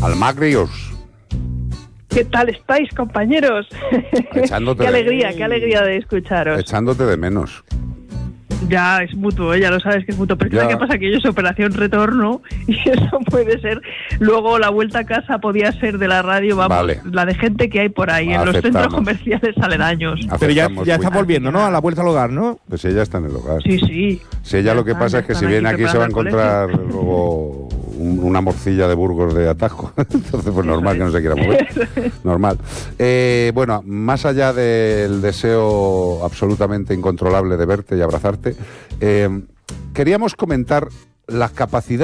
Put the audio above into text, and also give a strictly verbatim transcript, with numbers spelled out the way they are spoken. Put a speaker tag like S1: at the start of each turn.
S1: Almagrios.
S2: ¿Qué tal estáis, compañeros?
S1: Echándote
S2: qué
S1: de...
S2: alegría, qué alegría de escucharos.
S1: Echándote de menos.
S2: Ya es mutuo, ya lo sabes que es mutuo. Pero
S1: Ya.
S2: ¿qué pasa? Que yo es operación retorno y eso puede ser. Luego la vuelta a casa podía ser de la radio, vamos,
S1: Vale.
S2: la de gente que hay por ahí, en los
S1: Aceptamos.
S2: centros comerciales aledaños.
S3: Pero ya,
S1: Aceptamos,
S3: ya está
S1: muy-
S3: volviendo, ¿no? A la vuelta al hogar, ¿no?
S1: Pues ella está en el hogar.
S2: Sí, sí.
S1: Si ella
S2: Ya
S1: lo que
S2: están,
S1: pasa
S2: ya
S1: es que si
S2: están
S1: viene aquí se va a
S2: preparando el
S1: encontrar luego un- una morcilla de Burgos de atajo. Entonces, pues normal que no se quiera mover. Normal. Eh, bueno, más allá del deseo absolutamente incontrolable de verte y abrazarte, eh, queríamos comentar las capacidades